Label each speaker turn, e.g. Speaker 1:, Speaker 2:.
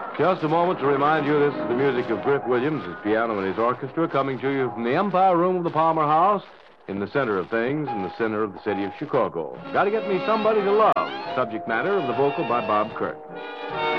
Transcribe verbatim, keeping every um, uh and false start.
Speaker 1: Just a moment to remind you this is the music of Griff Williams, his piano and his orchestra, coming to you from the Empire Room of the Palmer House in the center of things, in the center of the city of Chicago. Gotta Get Me Somebody to Love, subject matter of the vocal by Bob Kirk.